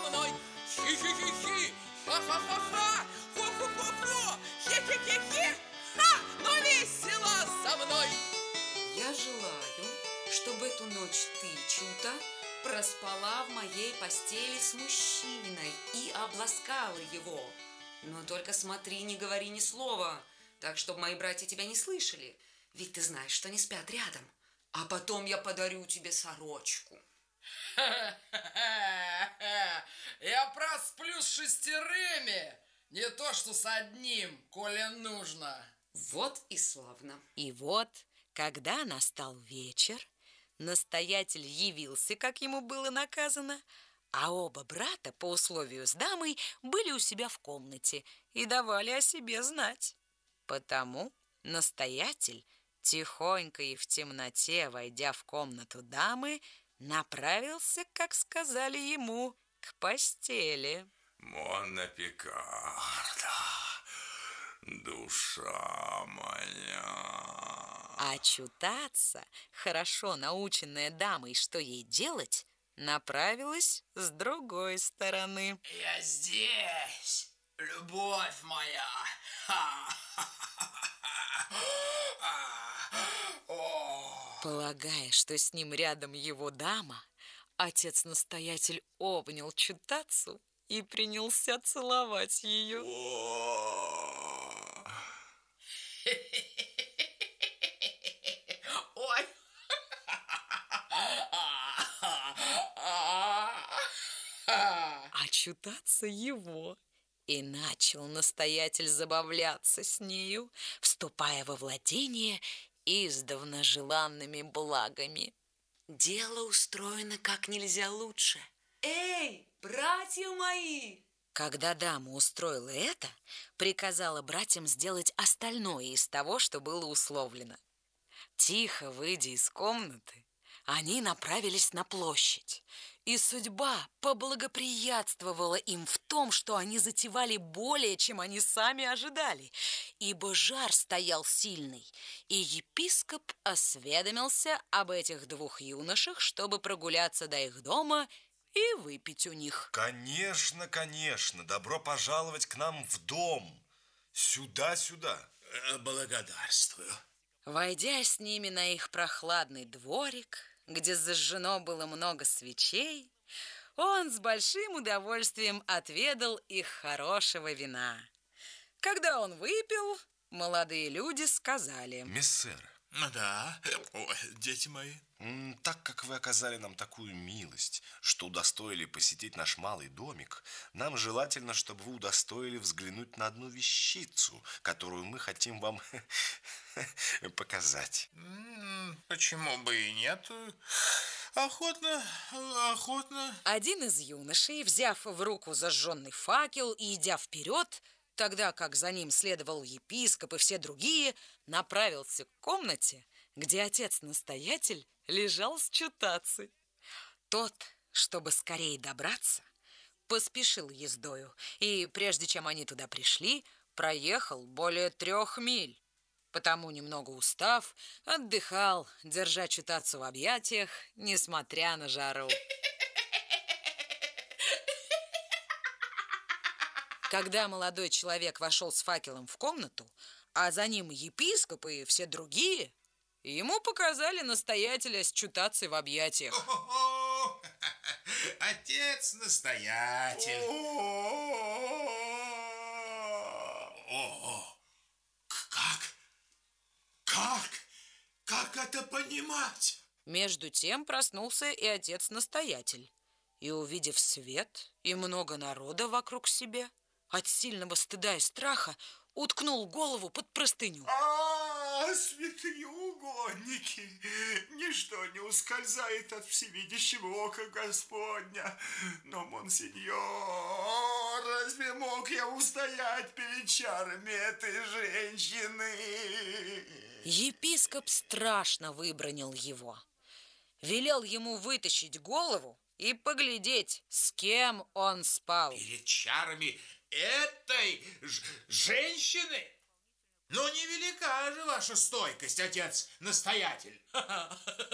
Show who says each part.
Speaker 1: мной. Хи-хи-хи-хи, ха-ха-ха-ха, хо-хо-хо-хо, хе-хе-хе-хе, ха, но весело со мной.
Speaker 2: Я желаю, чтобы эту ночь ты, Чута, проспала в моей постели с мужчиной и обласкала его. Но только смотри, не говори ни слова, так, чтобы мои братья тебя не слышали, ведь ты знаешь, что они спят рядом. А потом я подарю тебе сорочку.
Speaker 1: Я просплю с 6, не то что с 1, коли нужно.
Speaker 2: Вот и славно.
Speaker 3: И вот, когда настал вечер, настоятель явился, как ему было наказано, а оба брата, по условию с дамой, были у себя в комнате и давали о себе знать. Потому настоятель, тихонько и в темноте, войдя в комнату дамы, направился, как сказали ему, к постели.
Speaker 4: Монна Пикарда, душа моя.
Speaker 3: А Чутаца, хорошо наученная дамой, что ей делать, направилась с другой стороны.
Speaker 1: Я здесь, любовь моя.
Speaker 3: Полагая, что с ним рядом его дама, отец-настоятель обнял Чутацу и принялся целовать ее.
Speaker 1: Ой.
Speaker 3: А Чутаца его. И начал настоятель забавляться с нею, вступая во владение издавна желанными благами.
Speaker 2: Дело устроено как нельзя лучше. Эй, братья мои!
Speaker 3: Когда дама устроила это, приказала братьям сделать остальное из того, что было условлено. Тихо выйдя из комнаты, они направились на площадь, и судьба поблагоприятствовала им в том, что они затевали более, чем они сами ожидали, ибо жар стоял сильный, и епископ осведомился об этих двух юношах, чтобы прогуляться до их дома и выпить у них.
Speaker 4: Конечно, конечно, добро пожаловать к нам в дом. Сюда.
Speaker 1: Благодарствую.
Speaker 3: Войдя с ними на их прохладный дворик, где зажжено было много свечей, он с большим удовольствием отведал их хорошего вина. Когда он выпил, молодые люди сказали:
Speaker 4: Мессер,
Speaker 5: Да, дети мои.
Speaker 4: так как вы оказали нам такую милость, что удостоили посетить наш малый домик, нам желательно, чтобы вы удостоили взглянуть на одну вещицу, которую мы хотим вам показать.
Speaker 5: Почему бы и нет? Охотно.
Speaker 3: Один из юношей, взяв в руку зажженный факел и идя вперед, тогда как за ним следовал епископ и все другие, направился к комнате, где отец-настоятель лежал с Чутацей. Тот, чтобы скорее добраться, поспешил ездою, и прежде чем они туда пришли, проехал более 3 миль. Потому, немного устав, отдыхал, держа Чутацу в объятиях, несмотря на жару. Когда молодой человек вошел с факелом в комнату, а за ним епископ и все другие, ему показали настоятеля с Чутацей в объятиях.
Speaker 5: Отец-настоятель. Как это понимать?
Speaker 3: Между тем проснулся и отец-настоятель, и, увидев свет и много народа вокруг себя, от сильного стыда и страха уткнул голову под простыню.
Speaker 6: Святые угодники, ничто не ускользает от всевидящего ока Господня. Но, монсеньор, разве мог я устоять перед чарами этой женщины?
Speaker 3: Епископ страшно выбранил его. Велел ему вытащить голову и поглядеть, с кем он спал.
Speaker 5: Перед чарами этой женщины? Ну, невелика же ваша стойкость, отец-настоятель.